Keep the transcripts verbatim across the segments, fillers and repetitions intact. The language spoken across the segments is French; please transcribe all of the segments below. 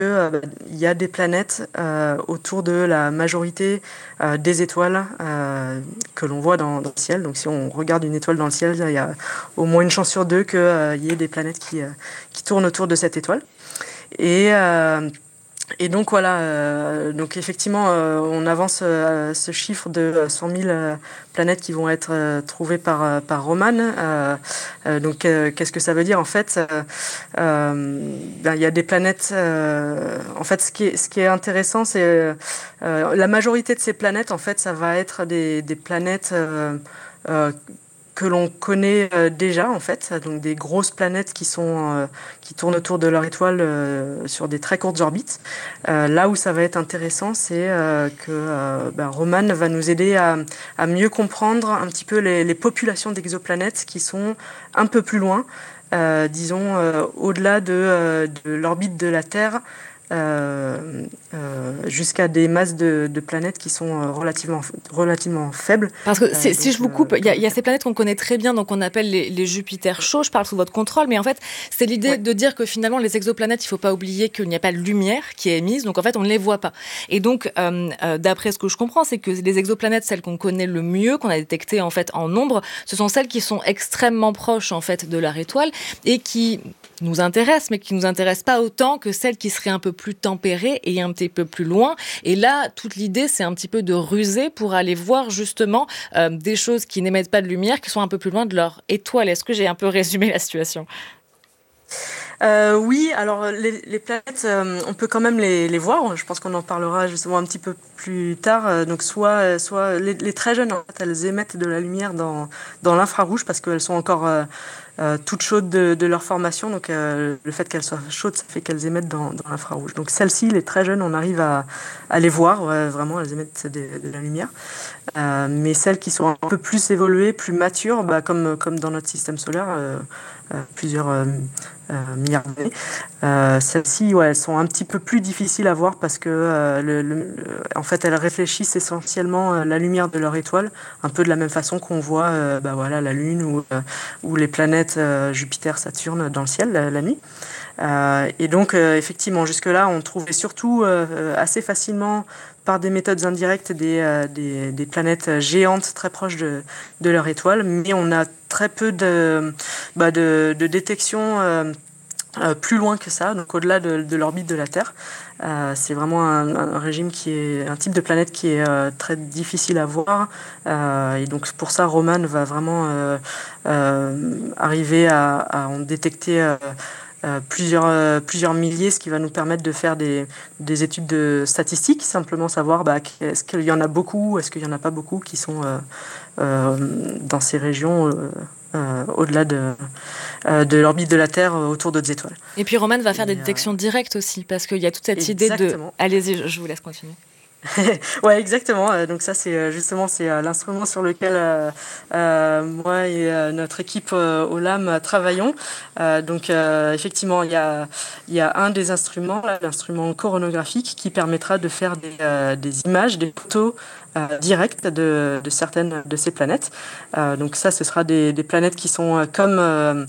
euh, il y a des planètes euh, autour de la majorité euh, des étoiles euh, que l'on voit dans, dans le ciel. Donc si on regarde une étoile dans le ciel, il y a au moins une chance sur deux qu'il euh, y ait des planètes qui, euh, qui tournent autour de cette étoile. Et, euh, et donc voilà, euh, donc effectivement, euh, on avance euh, ce chiffre de cent mille euh, planètes qui vont être euh, trouvées par, euh, par Roman. Euh, euh, donc euh, qu'est-ce que ça veut dire en fait? euh, euh, ben, il y a des planètes. Euh, en fait, ce qui est, ce qui est intéressant, c'est euh, euh, la majorité de ces planètes. En fait, ça va être des, des planètes. Euh, euh, que l'on connaît euh, déjà en fait, donc des grosses planètes qui sont euh, qui tournent autour de leur étoile euh, sur des très courtes orbites. Euh, là où ça va être intéressant, c'est euh, que euh, ben, Roman va nous aider à, à mieux comprendre un petit peu les, les populations d'exoplanètes qui sont un peu plus loin, euh, disons euh, au-delà de, euh, de l'orbite de la Terre. Euh, euh, jusqu'à des masses de, de planètes qui sont euh, relativement, relativement faibles. Parce que Euh, c'est- si donc, je vous euh, coupe, il y, a- il y a ces planètes qu'on connaît très bien, donc on appelle les, les Jupiters chauds. Je parle sous votre contrôle, mais en fait, c'est l'idée ouais. de dire que finalement, les exoplanètes, il ne faut pas oublier qu'il n'y a pas de lumière qui est émise, donc en fait, on ne les voit pas. Et donc, euh, euh, d'après ce que je comprends, c'est que les exoplanètes, celles qu'on connaît le mieux, qu'on a détectées en fait en nombre, ce sont celles qui sont extrêmement proches en fait de leur étoile et qui nous intéressent, mais qui nous intéressent pas autant que celles qui seraient un peu plus tempérées et un petit peu plus loin. Et là, toute l'idée, c'est un petit peu de ruser pour aller voir justement euh, des choses qui n'émettent pas de lumière, qui sont un peu plus loin de leur étoile. Est-ce que j'ai un peu résumé la situation ? Euh, oui, alors les, les planètes, euh, on peut quand même les, les voir. Je pense qu'on en parlera justement un petit peu plus tard. Euh, donc soit, soit les, les très jeunes, en fait, elles émettent de la lumière dans, dans l'infrarouge parce qu'elles sont encore euh, euh, toutes chaudes de, de leur formation. Donc euh, le fait qu'elles soient chaudes, ça fait qu'elles émettent dans, dans l'infrarouge. Donc celles-ci, les très jeunes, on arrive à, à les voir. Ouais, vraiment, elles émettent de, de la lumière. Euh, mais celles qui sont un peu plus évoluées, plus matures, bah, comme, comme dans notre système solaire, euh, euh, plusieurs euh, euh, milliards d'années, euh, celles-ci, ouais, elles sont un petit peu plus difficiles à voir parce que, euh, le, le, le, en fait, elles réfléchissent essentiellement euh, la lumière de leur étoile, un peu de la même façon qu'on voit, euh, bah, voilà, la Lune ou, euh, ou les planètes euh, Jupiter, Saturne dans le ciel la, la nuit. Euh, et donc, euh, effectivement, jusque-là, on trouvait surtout euh, assez facilement, par des méthodes indirectes, des, euh, des, des planètes géantes très proches de, de leur étoile, mais on a très peu de, bah, de, de détection euh, euh, plus loin que ça, donc au-delà de, de l'orbite de la Terre. Euh, c'est vraiment un, un régime qui est un type de planète qui est euh, très difficile à voir, euh, et donc pour ça, Roman va vraiment euh, euh, arriver à, à en détecter. Euh, euh, plusieurs, euh, plusieurs milliers, ce qui va nous permettre de faire des, des études de statistiques, simplement savoir bah, est-ce qu'il y en a beaucoup, est-ce qu'il n'y en a pas beaucoup qui sont euh, euh, dans ces régions euh, euh, au-delà de, euh, de l'orbite de la Terre euh, autour d'autres étoiles. Et puis Roman va faire des Et, euh, détections directes aussi, parce qu'il y a toute cette idée de... exactement. Allez-y, je, je vous laisse continuer. Ouais, exactement. Euh, Donc ça, c'est euh, justement c'est euh, l'instrument sur lequel euh, euh, moi et euh, notre équipe euh, au L A M travaillons. Euh, donc euh, effectivement, il y a il y a un des instruments, là, l'instrument coronographique, qui permettra de faire des, euh, des images, des photos euh, directes de, de certaines de ces planètes. Euh, donc ça, ce sera des, des planètes qui sont euh, comme euh,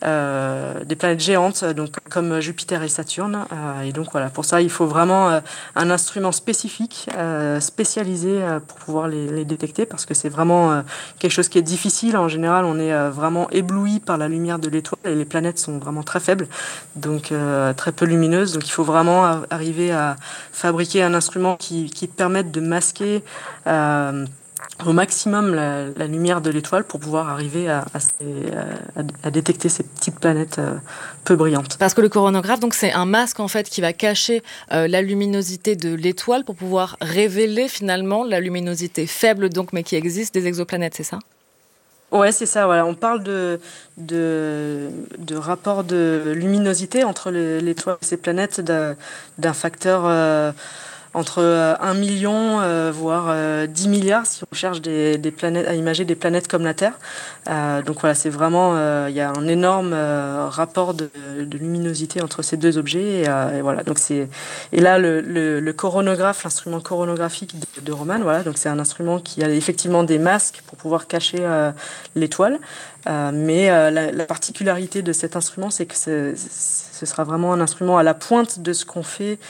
euh, des planètes géantes, donc comme Jupiter et Saturne. Euh, et donc voilà, pour ça, il faut vraiment euh, un instrument spécifique, euh, spécialisé euh, pour pouvoir les, les détecter, parce que c'est vraiment euh, quelque chose qui est difficile. En général, on est euh, vraiment ébloui par la lumière de l'étoile et les planètes sont vraiment très faibles, donc euh, très peu lumineuses. Donc il faut vraiment a- arriver à fabriquer un instrument qui, qui permette de masquer euh, au maximum la, la lumière de l'étoile pour pouvoir arriver à, à, ces- à- à détecter ces petites planètes euh, peu brillantes. Parce que le coronographe, donc, c'est un masque en fait qui va cacher euh, la luminosité de l'étoile pour pouvoir révéler finalement la luminosité faible, donc, mais qui existe des exoplanètes, c'est ça ? Ouais, c'est ça. Voilà. On parle de, de, de rapport de luminosité entre le- l'étoile et ses planètes d'un d'un facteur. Euh, entre euh, un million, euh, voire euh, dix milliards si on cherche des, des planètes, à imager des planètes comme la Terre. Euh, donc voilà, c'est vraiment, euh, il y a un énorme euh, rapport de, de luminosité entre ces deux objets. Et, euh, et voilà, donc c'est, et là le, le, le coronographe, l'instrument coronographique de, de Roman, voilà, donc c'est un instrument qui a effectivement des masques pour pouvoir cacher euh, l'étoile. Euh, mais euh, la, la particularité de cet instrument, c'est que c'est, ce sera vraiment un instrument à la pointe de ce qu'on fait